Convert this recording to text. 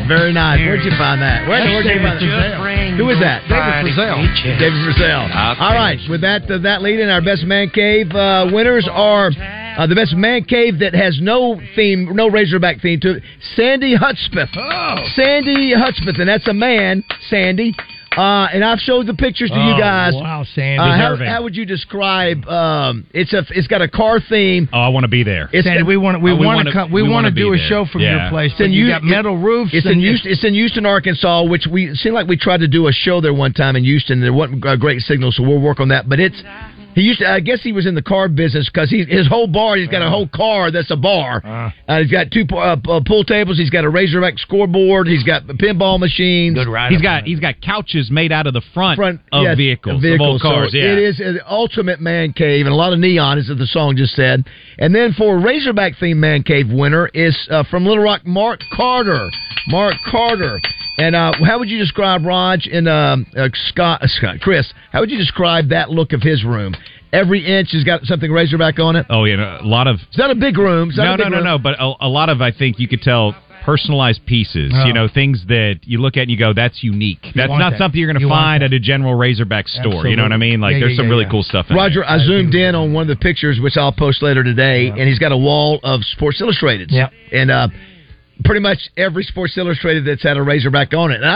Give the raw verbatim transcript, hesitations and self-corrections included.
Very nice. Where'd you find that? Where, where'd you find that? Who is that? David Frizzell. David Frizzell. All right. With that, uh, that lead in, our best man cave uh, winners are uh, the best man cave that has no theme, no Razorback theme to it. Sandy Hudspeth. Oh. Sandy Hudspeth, and that's a man, Sandy. Uh, and I've showed the pictures to oh, you guys. Wow, Sandy. Uh, how, how would you describe? Um, it's a. It's got a car theme. Oh, I want to be there. It's Sandy, we want. We, oh, we want to. We, we want to do a there. show from yeah. your place. It's in you U- got metal roofs. It's in Houston. It's in Houston, Arkansas. Which we seemed like we tried to do a show there one time in Houston. There wasn't a great signal, so we'll work on that. But it's. He used to, I guess he was in the car business because he his whole bar. He's got a whole car that's a bar. Uh, uh, he's got two uh, uh, pool tables. He's got a Razorback scoreboard. He's got pinball machines. Good ride. He's got he's got couches made out of the front, front of yes, vehicles, vehicles, of old cars. So yeah, it is an ultimate man cave and a lot of neon, as the song just said. And then for Razorback themed man cave winner is uh, from Little Rock, Mark Carter. Mark Carter. And uh, how would you describe Raj and uh, uh, Scott, uh, Scott, Chris? How would you describe that look of his room? Every inch has got something Razorback on it. Oh yeah, a lot of. It's not a big room. It's not no, a big no, no, room. no. But a, a lot of, I think you could tell, personalized pieces. Oh. You know, things that you look at and you go, "That's unique." You That's want not that. something you're going You to want find that. at a general Razorback store. Absolutely. You know what I mean? Like, Yeah, there's yeah, some yeah, really yeah. cool stuff in Roger, there. I zoomed in on one of the pictures, which I'll post later today, and he's got a wall of Sports Illustrated. Yep. And uh, pretty much every Sports Illustrated that's had a Razorback on it. And I